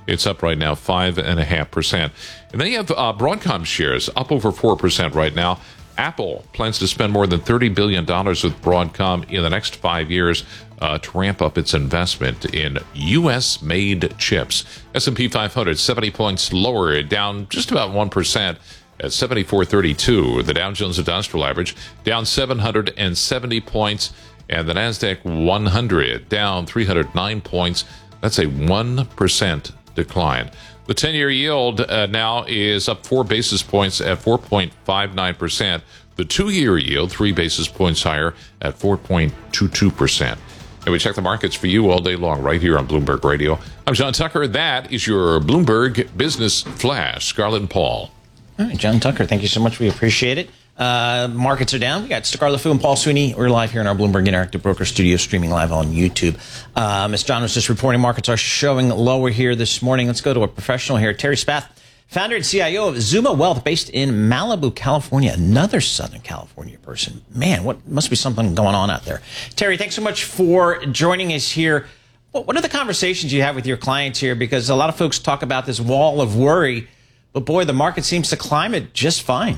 It's up right now 5.5%. And then you have Broadcom shares up over 4% right now. Apple plans to spend more than $30 billion with Broadcom in the next 5 years to ramp up its investment in U.S.-made chips. S&P 500, 70 points lower, down just about 1% at 7432. The Dow Jones Industrial Average down 770 points, and the NASDAQ 100 down 309 points. That's a 1% decline. The 10-year yield now is up 4 basis points at 4.59%. The 2-year yield, 3 basis points higher at 4.22%. And we check the markets for you all day long right here on Bloomberg Radio. I'm John Tucker. That is your Bloomberg Business Flash. Scarlett and Paul. All right, John Tucker, thank you so much. We appreciate it. Markets are down. We got Scarlett Fu and Paul Sweeney. We're live here in our Bloomberg Interactive Broker Studio, streaming live on YouTube. As John was just reporting, markets are showing lower here this morning. Let's go to a professional here. Terry Spath, founder and CIO of Zuma Wealth, based in Malibu, California. Another Southern California person. Man, what must be something going on out there. Terry, thanks so much for joining us here. What are the conversations you have with your clients here? Because a lot of folks talk about this wall of worry, but boy, the market seems to climb it just fine.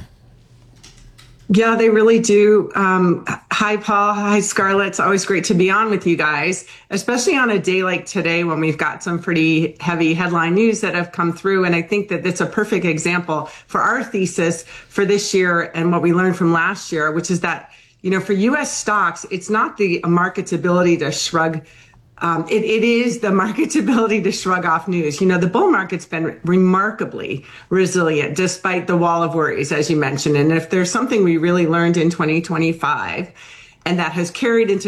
Yeah, they really do. Hi, Paul. Hi, Scarlett. It's always great to be on with you guys, especially on a day like today when we've got some pretty heavy headline news that have come through. And I think that it's a perfect example for our thesis for this year and what we learned from last year, which is that, for U.S. stocks, it's not the market's ability to shrug. It is the market's ability to shrug off news. The bull market's been remarkably resilient despite the wall of worries, as you mentioned. And if there's something we really learned in 2025 and that has carried into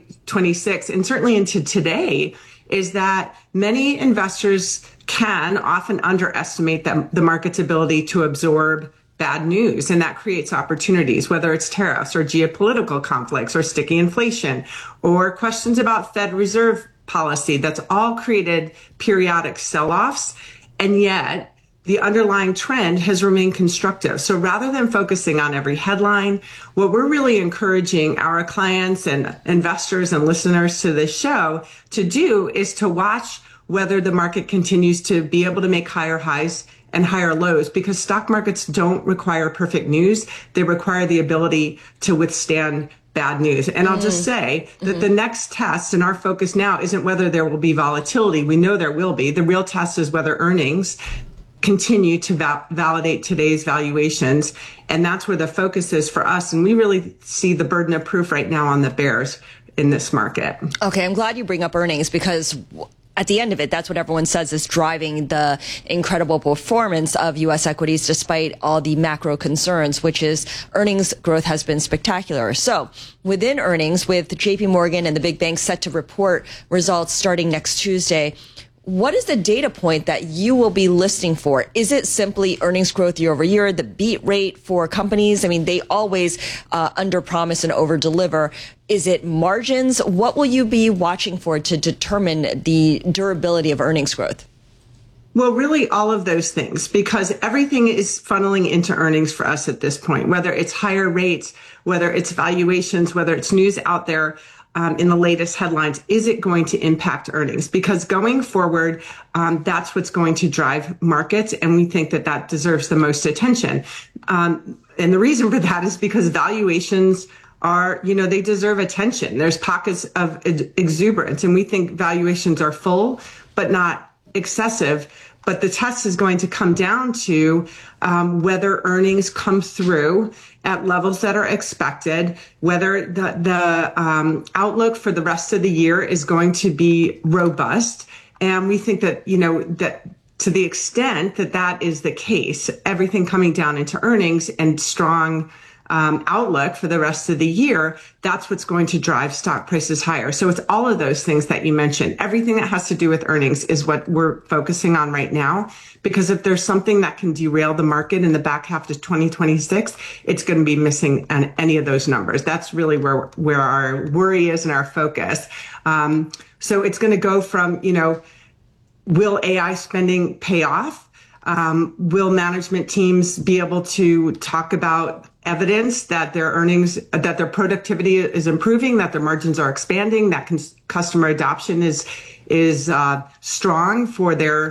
2026 and certainly into today, is that many investors can often underestimate the market's ability to absorb bad news, and that creates opportunities, whether it's tariffs or geopolitical conflicts or sticky inflation or questions about Fed Reserve policy. That's all created periodic sell-offs, and yet the underlying trend has remained constructive. So rather than focusing on every headline, what we're really encouraging our clients and investors and listeners to this show to do is to watch whether the market continues to be able to make higher highs and higher lows, because stock markets don't require perfect news. They require the ability to withstand bad news. And I'll just say that the next test and our focus now isn't whether there will be volatility. We know there will be. The real test is whether earnings continue to validate today's valuations. And that's where the focus is for us. And we really see the burden of proof right now on the bears in this market. Okay, I'm glad you bring up earnings, because at the end of it, that's what everyone says is driving the incredible performance of U.S. equities despite all the macro concerns, which is earnings growth has been spectacular. So within earnings, with JP Morgan and the big banks set to report results starting next Tuesday, what is the data point that you will be listening for? Is it simply earnings growth year over year, the beat rate for companies? I mean, they always underpromise and overdeliver. Is it margins? What will you be watching for to determine the durability of earnings growth? Well, really all of those things, because everything is funneling into earnings for us at this point, whether it's higher rates, whether it's valuations, whether it's news out there. In the latest headlines, is it going to impact earnings? Because going forward, that's what's going to drive markets. And we think that that deserves the most attention. And the reason for that is because valuations are, they deserve attention. There's pockets of exuberance, and we think valuations are full, but not excessive. But the test is going to come down to whether earnings come through at levels that are expected, whether the outlook for the rest of the year is going to be robust. And we think that, that to the extent that that is the case, everything coming down into earnings and strong outlook for the rest of the year, that's what's going to drive stock prices higher. So it's all of those things that you mentioned. Everything that has to do with earnings is what we're focusing on right now, because if there's something that can derail the market in the back half of 2026, it's going to be missing any of those numbers. That's really where our worry is and our focus. So it's going to go from, will AI spending pay off? Will management teams be able to talk about evidence that their earnings, that their productivity is improving, that their margins are expanding, that customer adoption is strong for their